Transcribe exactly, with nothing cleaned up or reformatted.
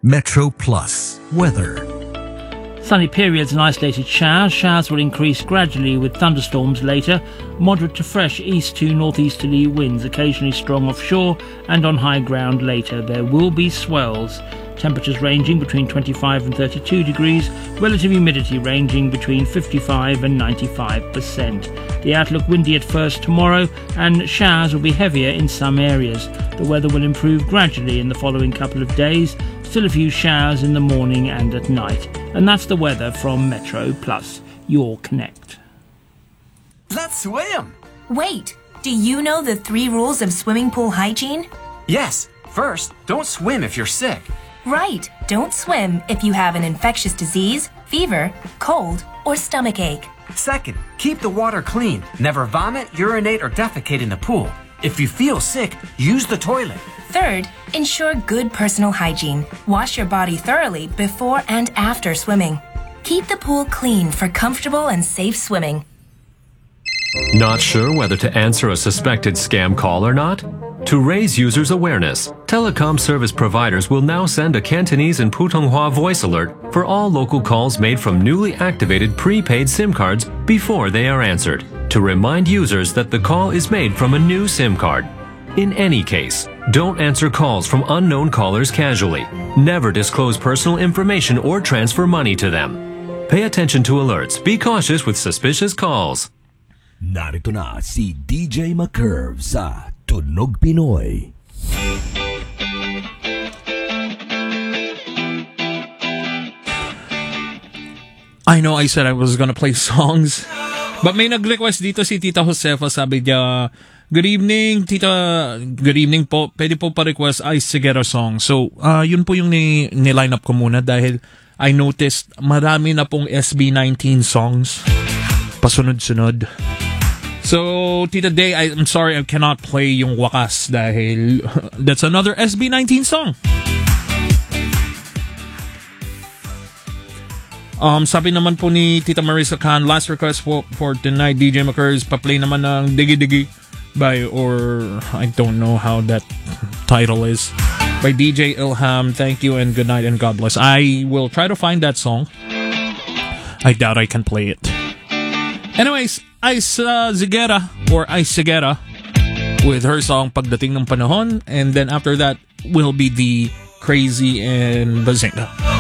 Metro Plus weather. Sunny periods and isolated showers. Showers will increase gradually with thunderstorms later. Moderate to fresh east to northeasterly winds, occasionally strong offshore and on high ground later. There will be swells. Temperatures ranging between twenty-five and thirty-two degrees. Relative humidity ranging between fifty-five and ninety-five percent. The outlook windy at first tomorrow and showers will be heavier in some areas. The weather will improve gradually in the following couple of days. Still a few showers in the morning and at night. And that's the weather from Metro Plus, your connect. Let's swim! Wait, do you know the three rules of swimming pool hygiene? Yes. First, don't swim if you're sick. Right, don't swim if you have an infectious disease, fever, cold, or stomach ache. Second, keep the water clean. Never vomit, urinate, or defecate in the pool. If you feel sick, use the toilet. Third, ensure good personal hygiene. Wash your body thoroughly before and after swimming. Keep the pool clean for comfortable and safe swimming. Not sure whether to answer a suspected scam call or not? To raise users' awareness, telecom service providers will now send a Cantonese and Putonghua voice alert for all local calls made from newly activated prepaid SIM cards before they are answered, to remind users that the call is made from a new SIM card. In any case, don't answer calls from unknown callers casually. Never disclose personal information or transfer money to them. Pay attention to alerts. Be cautious with suspicious calls. Narito na si D J McCurve sa Tunog Pinoy. I know I said I was gonna play songs, but may nag-request dito si Tita Josefa. Sabi niya, good evening, Tita. Good evening po. Pwede po pa-request Ice Sigera song. So, uh, yun po yung ni- ni-line up ko muna dahil I noticed marami na pong S B nineteen songs. Pasunod-sunod. So, Tita Day, I, I'm sorry I cannot play yung Wakas dahil that's another S B nineteen song. Um, sabi naman po ni Tita Marisa Khan, last request for, for tonight, D J McCurves, pa-play naman ng Digi Digi by, or I don't know how that title is, by D J Ilham. Thank you and good night and God bless. I will try to find that song. I doubt I can play it. Anyways, Ice uh, Zigera or Ice Sigera with her song Pagdating ng Panahon, and then after that will be the Crazy and Bazinga.